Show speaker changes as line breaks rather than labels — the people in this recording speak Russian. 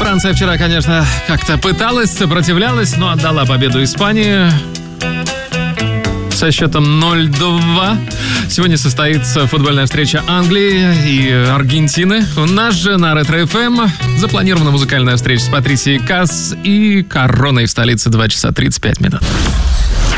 Франция вчера, конечно, как-то пыталась, сопротивлялась, но отдала победу Испании со счетом 0-2. Сегодня состоится футбольная встреча Англии и Аргентины. У нас же на Ретро ФМ запланирована музыкальная встреча с Патрисией Касс и Короной в столице 2 часа 35 минут.